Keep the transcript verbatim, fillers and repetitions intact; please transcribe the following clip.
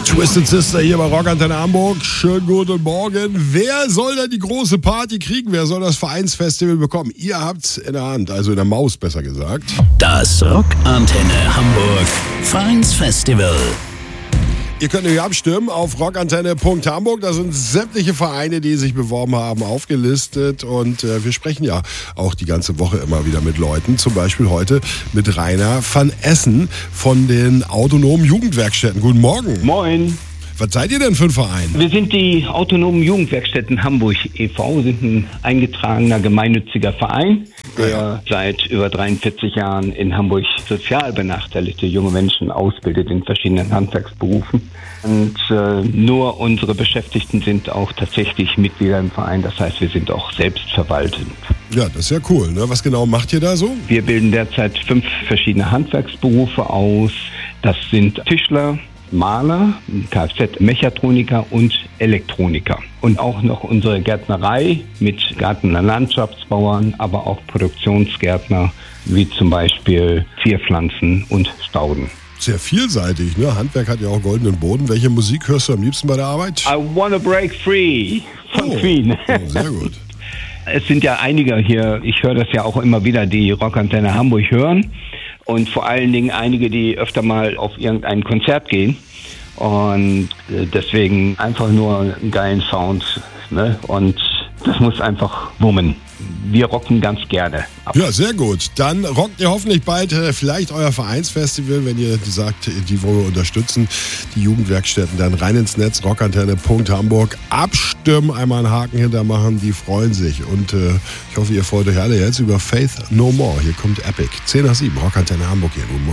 Twisted Sister hier bei Rockantenne Hamburg. Schönen guten Morgen. Wer soll denn die große Party kriegen? Wer soll das Vereinsfestival bekommen? Ihr habt's in der Hand, also in der Maus besser gesagt. Das Rockantenne Hamburg Vereinsfestival. Ihr könnt euch abstimmen auf rockantenne punkt hamburg. Da sind sämtliche Vereine, die sich beworben haben, aufgelistet. Und äh, wir sprechen ja auch die ganze Woche immer wieder mit Leuten. Zum Beispiel heute mit Rainer van Essen von den Autonomen Jugendwerkstätten. Guten Morgen. Moin. Was seid ihr denn für ein Verein? Wir sind die Autonomen Jugendwerkstätten Hamburg e V, sind ein eingetragener gemeinnütziger Verein, der ja. seit über dreiundvierzig Jahren in Hamburg sozial benachteiligte junge Menschen ausbildet in verschiedenen Handwerksberufen. Und äh, nur unsere Beschäftigten sind auch tatsächlich Mitglieder im Verein, das heißt, wir sind auch selbstverwaltend. Ja, das ist ja cool, ne? Was genau macht ihr da so? Wir bilden derzeit fünf verschiedene Handwerksberufe aus. Das sind Tischler, Maler, Kfz-Mechatroniker und Elektroniker. Und auch noch unsere Gärtnerei mit Garten- und Landschaftsbauern, aber auch Produktionsgärtner, wie zum Beispiel Zierpflanzen und Stauden. Sehr vielseitig, ne? Handwerk hat ja auch goldenen Boden. Welche Musik hörst du am liebsten bei der Arbeit? I Wanna Break Free von oh, Queen. Oh, sehr gut. Es sind ja einige hier, ich höre das ja auch immer wieder, die Rockantenne Hamburg hören. Und vor allen Dingen einige, die öfter mal auf irgendein Konzert gehen. Und deswegen einfach nur einen geilen Sound. Ne? Und das muss einfach wummen. Wir rocken ganz gerne ab. Ja, sehr gut. Dann rockt ihr hoffentlich bald äh, vielleicht euer Vereinsfestival, wenn ihr sagt, die wollen wir unterstützen. Die Jugendwerkstätten dann rein ins Netz, rockantenne punkt hamburg. Abstimmen, einmal einen Haken hintermachen, die freuen sich. Und äh, ich hoffe, ihr freut euch alle jetzt über Faith No More. Hier kommt Epic. zehn nach sieben, Rockantenne Hamburg hier. Guten Morgen.